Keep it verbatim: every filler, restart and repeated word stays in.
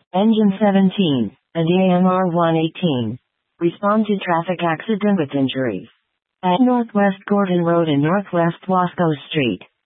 Engine seventeen, a D A M R one eighteen. Respond to traffic accident with injuries. At Northwest Gordon Road and Northwest Wasco Street.